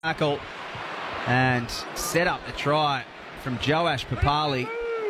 tackle and set up the try from Joash Papali,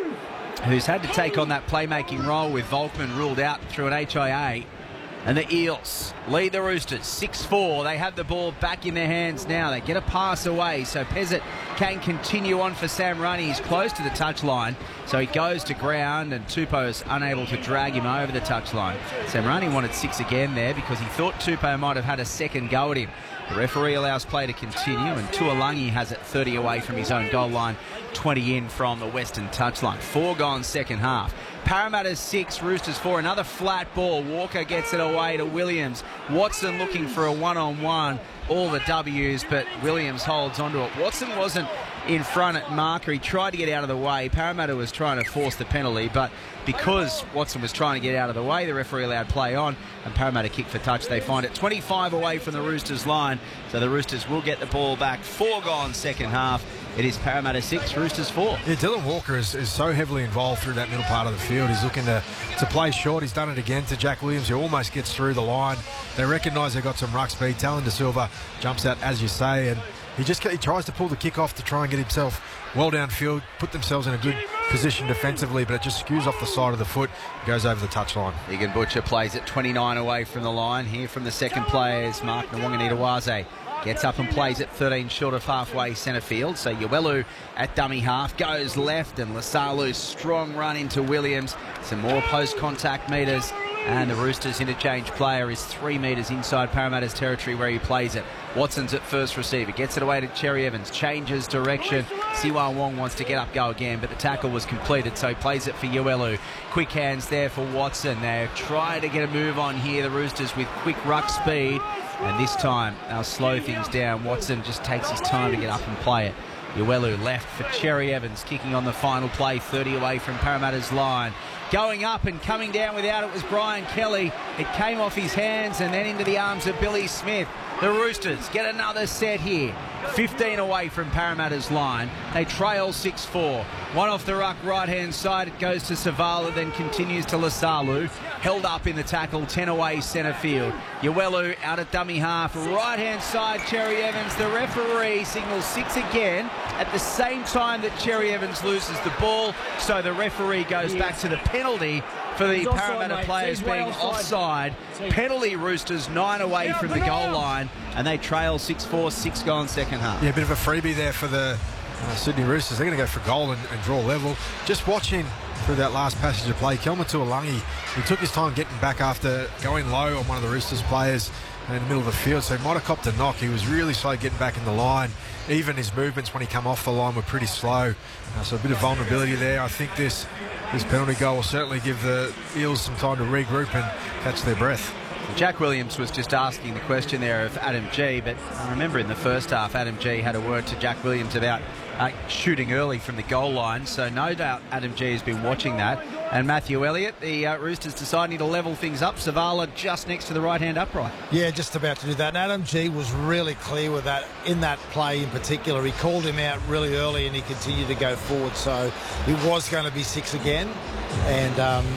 who's had to take on that playmaking role with Volkman ruled out through an HIA. And the Eels lead the Roosters 6-4. They have the ball back in their hands now. They get a pass away, so Pezzett can continue on for Sam Runny. He's close to the touchline, so he goes to ground, and Tupou is unable to drag him over the touchline. Sam Runny wanted 6 again there because he thought Tupou might have had a second go at him. The referee allows play to continue, and Tuolangi has it 30 away from his own goal line, 20 in from the western touchline. 4 gone second half. Parramatta's 6, Roosters 4. Another flat ball. Walker gets it away to Williams. Watson looking for a one-on-one. All the W's, but Williams holds onto it. Watson wasn't in front at marker. He tried to get out of the way. Parramatta was trying to force the penalty, but because Watson was trying to get out of the way, the referee allowed play on, and Parramatta kick for touch. They find it 25 away from the Roosters line, so the Roosters will get the ball back. 4 gone second half. It is Parramatta 6, Roosters 4. Yeah, Dylan Walker is so heavily involved through that middle part of the field. He's looking to play short. He's done it again to Jack Williams, who almost gets through the line. They recognise they've got some ruck speed. Talon De Silva jumps out, as you say, and he tries to pull the kick off to try and get himself well downfield, put themselves in a good position defensively, but it just skews off the side of the foot, goes over the touchline. Egan Butcher plays it 29 away from the line. Here from the second player is Mark Nwanganitawaze. Gets up and plays it 13 short of halfway centre field. So Uelu at dummy half goes left, and Lasalu's strong run into Williams. Some more post-contact metres, and the Roosters interchange player is 3 metres inside Parramatta's territory where he plays it. Watson's at first receiver, gets it away to Cherry Evans, changes direction. Siwan Wong wants to get up, go again, but the tackle was completed, so he plays it for Uelu. Quick hands there for Watson. They're trying to get a move on here, the Roosters, with quick ruck speed. And this time, they'll slow things down. Watson just takes his time to get up and play it. Uelu left for Cherry Evans, kicking on the final play, 30 away from Parramatta's line. Going up and coming down without it was Brian Kelly. It came off his hands and then into the arms of Billy Smith. The Roosters get another set here. 15 away from Parramatta's line. They trail 6-4. One off the ruck right-hand side. It goes to Savala, then continues to Lasalu. Held up in the tackle, 10 away centre field. Uelu out at dummy half. Right-hand side, Cherry Evans. The referee signals 6 again at the same time that Cherry Evans loses the ball. So the referee goes back to the penalty for the Parramatta players being offside. Penalty Roosters 9 away from the goal line, and they trail 6-4, 6 gone second half. Yeah, a bit of a freebie there for the Sydney Roosters. They're going to go for goal and draw level. Just watching through that last passage of play, Kelma Tuolangi, he took his time getting back after going low on one of the Roosters players in the middle of the field, so he might have copped a knock. He was really slow getting back in the line. Even his movements when he come off the line were pretty slow, so a bit of vulnerability there. I think this penalty goal will certainly give the Eels some time to regroup and catch their breath. Jack Williams was just asking the question there of Adam G, but I remember in the first half Adam G had a word to Jack Williams about shooting early from the goal line, so no doubt Adam G has been watching that. And Matthew Elliott, the Roosters deciding to level things up. Savala just next to the right-hand upright. Yeah, just about to do that. And Adam G was really clear with that in that play in particular. He called him out really early and he continued to go forward, so it was going to be 6 again. And,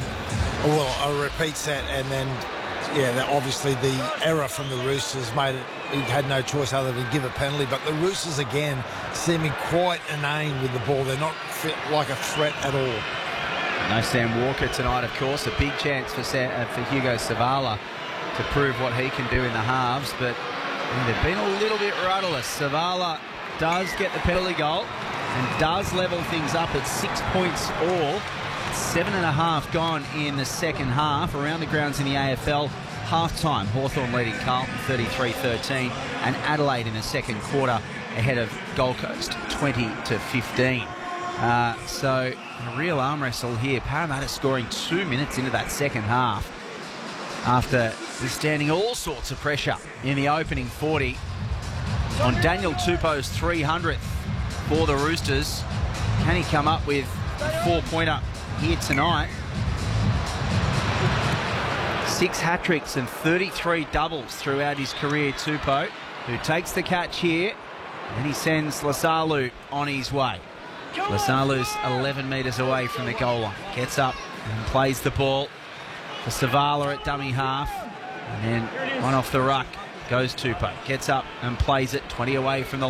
a repeat set, and then yeah, obviously the error from the Roosters made it. He had no choice other than give a penalty. But the Roosters again seeming quite inane with the ball. They're not like a threat at all. No Sam Walker tonight, of course. A big chance for Hugo Savala to prove what he can do in the halves. But they've been a little bit rudderless. Savala does get the penalty goal and does level things up at 6 points all. 7.5 gone in the second half. Around the grounds in the AFL, half-time, Hawthorn leading Carlton 33-13, and Adelaide in the second quarter ahead of Gold Coast 20-15. So a real arm wrestle here. Parramatta scoring 2 minutes into that second half after withstanding all sorts of pressure in the opening 40 on Daniel Tupou's 300th for the Roosters. Can he come up with a 4-pointer here tonight? 6 hat-tricks and 33 doubles throughout his career, Tupou, who takes the catch here, and he sends Lasalu on his way. Lasalu's 11 metres away from the goal line. Gets up and plays the ball for Savala at dummy half, and then one off the ruck goes Tupou. Gets up and plays it 20 away from the